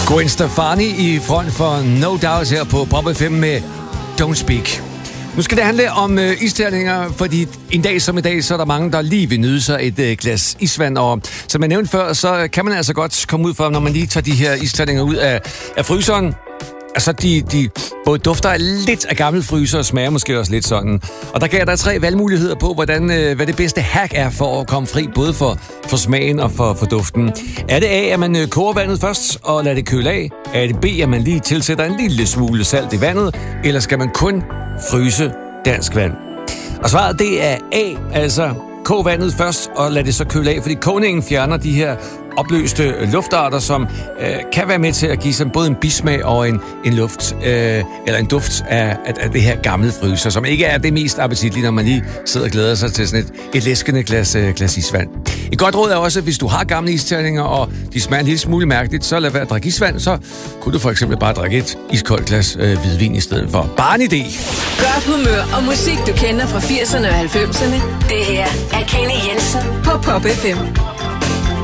Gwen Stefani i front for No Doubt her på Pop FM med Don't Speak. Nu skal det handle om isterninger, fordi en dag som i dag, så er der mange, der lige vil nyde sig et glas isvand. Og som jeg nævnte før, så kan man altså godt komme ud for, når man lige tager de her isterninger ud af fryseren. Altså, de både dufter lidt af gammel fryser og smager måske også lidt sådan. Og der gav der 3 valgmuligheder på, hvad det bedste hack er for at komme fri, både for smagen og for duften. Er det A, at man koger vandet først og lader det køle af? Er det B, at man lige tilsætter en lille smule salt i vandet? Eller skal man kun fryse dansk vand? Og svaret, det er A, altså kog vandet først og lad det så køle af, fordi kogningen fjerner de her opløste luftarter, som kan være med til at give sig både en bismag og en luft, eller en duft af det her gamle fryser, som ikke er det mest appetitlige, når man lige sidder og glæder sig til sådan et læskende glas isvand. Et godt råd er også, at hvis du har gamle isterninger, og de smager en lille smule mærkeligt, så lad være at drikke isvand, så kunne du for eksempel bare drikke et iskoldt glas hvidvin i stedet for. Bare en idé. Godt humør og musik, du kender fra 80'erne og 90'erne. Det her er Kenny Jensen på Pop FM.